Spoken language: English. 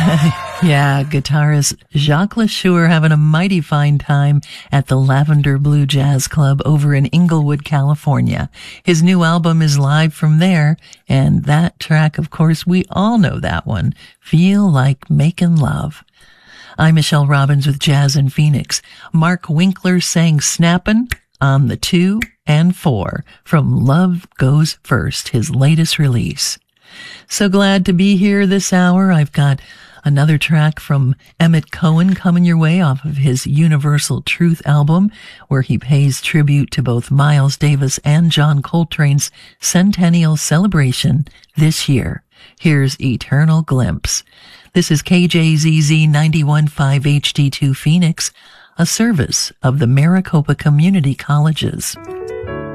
Yeah, guitarist Jacques LaSure having a mighty fine time at the Lavender Blue Jazz Club over in Inglewood, California. His new album is live from there, and that track, of course, we all know that one, Feel Like Making Love. I'm Michelle Robbins with Jazz in Phoenix. Mark Winkler sang Snappin' on the 2 and 4 from Love Goes First, his latest release. So glad to be here this hour. I've got another track from Emmett Cohen coming your way off of his Universal Truth album, where he pays tribute to both Miles Davis and John Coltrane's centennial celebration this year. Here's Eternal Glimpse. This is KJZZ 91.5 HD2 Phoenix, a service of the Maricopa Community Colleges.